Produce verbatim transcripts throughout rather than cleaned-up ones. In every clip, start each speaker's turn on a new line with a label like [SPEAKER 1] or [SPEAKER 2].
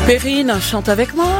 [SPEAKER 1] Perrine, chante avec moi.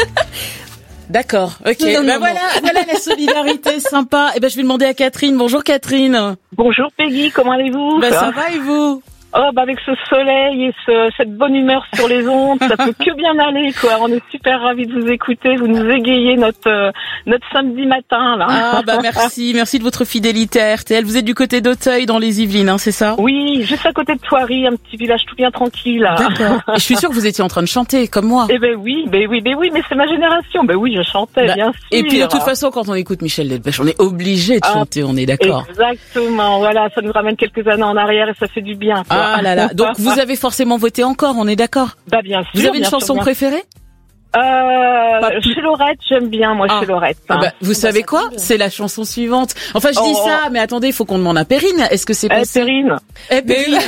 [SPEAKER 1] D'accord, ok.
[SPEAKER 2] Non, non,
[SPEAKER 1] ben
[SPEAKER 2] non,
[SPEAKER 1] voilà,
[SPEAKER 2] non.
[SPEAKER 1] voilà la solidarité sympa. Et ben je vais demander à Catherine. Bonjour Catherine.
[SPEAKER 3] Bonjour Peggy, comment allez-vous?
[SPEAKER 1] Ben ça va et vous?
[SPEAKER 3] Oh, bah avec ce soleil et ce, cette bonne humeur sur les ondes, ça peut que bien aller, quoi. On est super ravis de vous écouter, vous nous égayez notre euh, notre samedi matin, là.
[SPEAKER 1] Ah bah merci, merci de votre fidélité à R T L. Vous êtes du côté d'Auteuil dans les Yvelines, hein, c'est ça?
[SPEAKER 3] Oui, juste à côté de Thoiry, un petit village tout bien tranquille.
[SPEAKER 1] D'accord. Et je suis sûre que vous étiez en train de chanter, comme moi.
[SPEAKER 3] Eh ben oui, ben oui, ben oui, mais c'est ma génération. Ben oui, je chantais,
[SPEAKER 1] Bah,
[SPEAKER 3] bien sûr.
[SPEAKER 1] Et puis de toute façon, quand on écoute Michel Delpech, on est obligé de
[SPEAKER 3] Ah,
[SPEAKER 1] chanter, on est d'accord.
[SPEAKER 3] Exactement, voilà, ça nous ramène quelques années en arrière et ça fait du bien, quoi.
[SPEAKER 1] Ah là là. Donc vous avez forcément voté encore, on est d'accord?
[SPEAKER 3] Bah bien sûr.
[SPEAKER 1] Vous avez une
[SPEAKER 3] bien
[SPEAKER 1] chanson
[SPEAKER 3] sûr, bien.
[SPEAKER 1] préférée?
[SPEAKER 3] Euh,
[SPEAKER 1] Pas plus.
[SPEAKER 3] chez Laurette, j'aime bien, moi,
[SPEAKER 1] Ah.
[SPEAKER 3] chez Laurette.
[SPEAKER 1] Ah
[SPEAKER 3] hein.
[SPEAKER 1] bah, vous savez quoi? C'est la chanson suivante. Enfin, je dis
[SPEAKER 3] Oh.
[SPEAKER 1] ça, mais attendez, il faut qu'on demande à Perrine. Est-ce que c'est
[SPEAKER 3] Eh,
[SPEAKER 1] possible?
[SPEAKER 3] Perrine.
[SPEAKER 1] Eh, Perrine.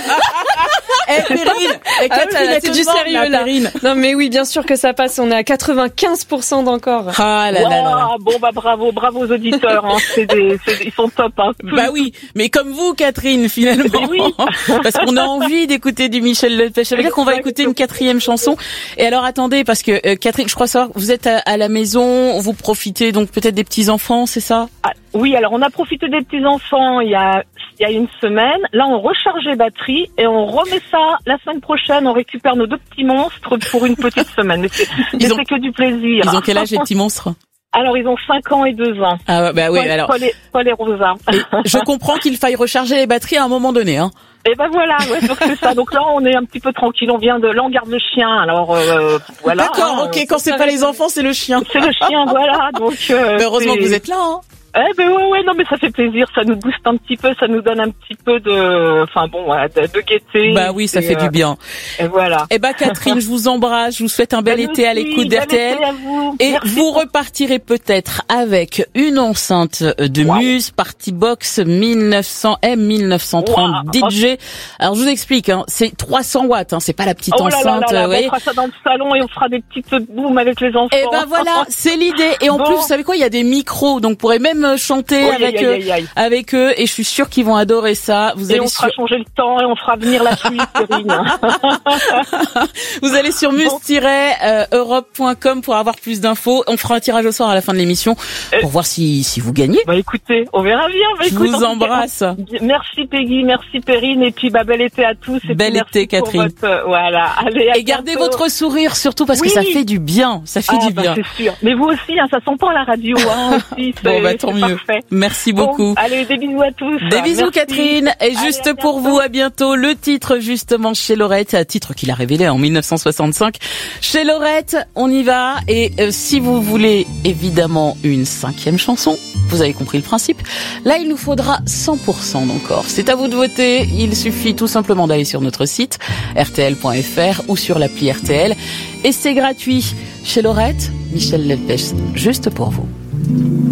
[SPEAKER 1] Eh, Perrine. Eh,
[SPEAKER 2] Ah
[SPEAKER 1] Catherine,
[SPEAKER 2] là là,
[SPEAKER 1] elle
[SPEAKER 2] c'est
[SPEAKER 1] te
[SPEAKER 2] du
[SPEAKER 1] demande,
[SPEAKER 2] sérieux,
[SPEAKER 1] là,
[SPEAKER 2] là.
[SPEAKER 1] Perrine.
[SPEAKER 2] Non mais oui, bien sûr que ça passe, on est à quatre-vingt-quinze pour cent d'encore.
[SPEAKER 1] Ah là là là là.
[SPEAKER 3] Wow, bon bah bravo, bravo aux auditeurs, hein. c'est des, c'est, ils sont top. Hein.
[SPEAKER 1] Bah oui, mais comme vous, Catherine, finalement.
[SPEAKER 3] Oui.
[SPEAKER 1] Parce qu'on a envie d'écouter du Michel Delpech. Ça veut dire qu'on va écouter une quatrième chanson. Et alors, attendez, parce que, euh, Catherine, je crois savoir, vous êtes à, à la maison, vous profitez donc peut-être des petits-enfants, c'est ça?
[SPEAKER 3] Ah, oui, alors on a profité des petits enfants il y a il y a une semaine. Là, on recharge les batteries et on remet ça la semaine prochaine. On récupère nos deux petits monstres pour une petite semaine. Mais c'est, mais
[SPEAKER 1] Ils ont-
[SPEAKER 3] c'est que du plaisir.
[SPEAKER 1] Ils ont quel âge, les petits monstres?
[SPEAKER 3] Alors, ils ont cinq ans et deux ans.
[SPEAKER 1] Ah bah oui,
[SPEAKER 3] Paul,
[SPEAKER 1] alors.
[SPEAKER 3] Paul et, Paul et Rosa.
[SPEAKER 1] Et je comprends qu'il faille recharger les batteries à un moment donné, hein.
[SPEAKER 3] Et ben voilà, ouais, donc c'est ça. Donc là, on est un petit peu tranquille. On vient de, là, on garde le chien. Alors euh, voilà.
[SPEAKER 1] D'accord,
[SPEAKER 3] hein,
[SPEAKER 1] ok, quand c'est pas les enfants, c'est le chien.
[SPEAKER 3] c'est le chien, voilà. Donc euh,
[SPEAKER 1] Mais heureusement
[SPEAKER 3] c'est-
[SPEAKER 1] que vous êtes là, hein.
[SPEAKER 3] Eh ben ouais, ouais, non, mais ça fait plaisir, ça nous booste un petit peu, ça nous donne un petit peu de, enfin bon, voilà, de, de gaieté.
[SPEAKER 1] Bah oui, ça
[SPEAKER 3] et,
[SPEAKER 1] fait
[SPEAKER 3] euh,
[SPEAKER 1] du bien.
[SPEAKER 3] Et voilà.
[SPEAKER 1] Eh ben Catherine, je vous embrasse, je vous souhaite un bel
[SPEAKER 3] Bah, nous
[SPEAKER 1] été à
[SPEAKER 3] aussi,
[SPEAKER 1] l'écoute
[SPEAKER 3] bel
[SPEAKER 1] d'R T L.
[SPEAKER 3] été à vous.
[SPEAKER 1] Et
[SPEAKER 3] Merci.
[SPEAKER 1] vous repartirez peut-être avec une enceinte de
[SPEAKER 3] Wow.
[SPEAKER 1] Muse Partybox mille neuf cents M mille neuf cent trente
[SPEAKER 3] Wow.
[SPEAKER 1] D J. Alors je vous explique, hein, c'est trois cents watts, hein, c'est pas la petite
[SPEAKER 3] Oh là là
[SPEAKER 1] enceinte.
[SPEAKER 3] là là,
[SPEAKER 1] vous voyez.
[SPEAKER 3] on fera ça dans le salon et on fera des petites booms avec les enfants.
[SPEAKER 1] Et ben voilà, c'est l'idée. Et en
[SPEAKER 3] Bon.
[SPEAKER 1] plus, vous savez quoi, il y a des micros, donc vous pourrez même euh, chanter
[SPEAKER 3] Oui,
[SPEAKER 1] avec
[SPEAKER 3] aïe,
[SPEAKER 1] eux,
[SPEAKER 3] aïe, aïe, aïe.
[SPEAKER 1] avec eux. Et je suis sûre qu'ils vont adorer ça. Vous
[SPEAKER 3] Et
[SPEAKER 1] allez
[SPEAKER 3] on
[SPEAKER 1] sur,
[SPEAKER 3] fera changer le temps et on fera venir la pluie, Perrine.
[SPEAKER 1] vous allez sur muse tiret europe point com pour avoir plus d'infos. On fera un tirage au sort à la fin de l'émission pour voir si si vous gagnez.
[SPEAKER 3] Bah écoutez, on verra bien. Bah,
[SPEAKER 1] Je
[SPEAKER 3] écoute,
[SPEAKER 1] vous
[SPEAKER 3] en tout cas,
[SPEAKER 1] embrasse.
[SPEAKER 3] Merci Peggy, merci Perrine et puis bah bel été à tous. Et
[SPEAKER 1] Bel
[SPEAKER 3] puis, merci
[SPEAKER 1] été,
[SPEAKER 3] pour
[SPEAKER 1] Catherine.
[SPEAKER 3] votre, euh, voilà, allez. À
[SPEAKER 1] Et gardez
[SPEAKER 3] bientôt.
[SPEAKER 1] votre sourire surtout parce que
[SPEAKER 3] Oui.
[SPEAKER 1] ça fait du bien, ça fait
[SPEAKER 3] Ah,
[SPEAKER 1] du
[SPEAKER 3] bah,
[SPEAKER 1] bien.
[SPEAKER 3] c'est sûr. Mais vous aussi, hein, ça s'entend à la radio, hein, aussi.
[SPEAKER 1] Bon
[SPEAKER 3] c'est-
[SPEAKER 1] bah tant
[SPEAKER 3] c'est
[SPEAKER 1] mieux.
[SPEAKER 3] parfait.
[SPEAKER 1] Merci
[SPEAKER 3] Bon,
[SPEAKER 1] beaucoup.
[SPEAKER 3] allez, des bisous à tous.
[SPEAKER 1] Des bisous
[SPEAKER 3] Merci.
[SPEAKER 1] Catherine. Et
[SPEAKER 3] Allez,
[SPEAKER 1] juste
[SPEAKER 3] à
[SPEAKER 1] pour
[SPEAKER 3] bientôt.
[SPEAKER 1] vous, à bientôt, le titre justement chez Laurette, un titre qu'il a révélé en mille neuf cent soixante-cinq. Chez Laurette, on y va. Et euh, si vous voulez évidemment une cinquième chanson, vous avez compris le principe. Là, il nous faudra cent pour cent d'encore. C'est à vous de voter. Il suffit tout simplement d'aller sur notre site r t l point f r ou sur l'appli R T L. Et c'est gratuit. Chez Laurette, Michel Delpech, juste pour vous.